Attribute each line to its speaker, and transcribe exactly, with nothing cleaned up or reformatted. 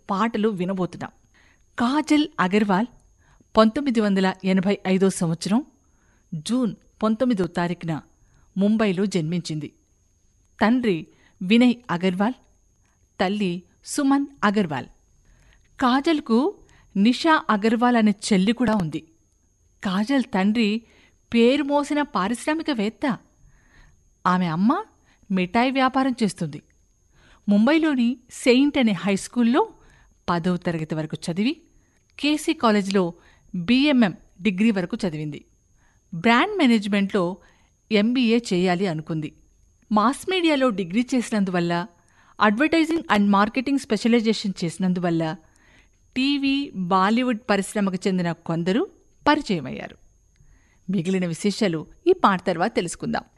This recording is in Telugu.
Speaker 1: పాటలు వినబోతున్నాం. కాజల్ అగర్వాల్ పంతొమ్మిది వందల ఎనభై ఐదో సంవత్సరం జూన్ పంతొమ్మిదో తారీఖున ముంబైలో జన్మించింది. తండ్రి వినయ్ అగర్వాల్, తల్లి సుమన్ అగర్వాల్. కాజల్కు నిషా అగర్వాల్ అనే చెల్లి కూడా ఉంది. కాజల్ తండ్రి పేరు మోసిన పారిశ్రామికవేత్త. ఆమె అమ్మ మిఠాయి వ్యాపారం చేస్తుంది. ముంబైలోని సెయింట్ అనే హైస్కూల్లో పదవ తరగతి వరకు చదివి కేసీ కాలేజ్లో బీఎంఎం డిగ్రీ వరకు చదివింది. బ్రాండ్ మేనేజ్మెంట్లో ఎంబీఏ చేయాలి అనుకుంది. మాస్ మీడియాలో degree చేసినందువల్ల, advertising and marketing specialisation చేసినందువల్ల TV, Bollywood పరిశ్రమకు చెందిన కొందరు పరిచయమయ్యారు. మిగిలిన విశేషాలు ఈ పాట తర్వాత తెలుసుకుందాం.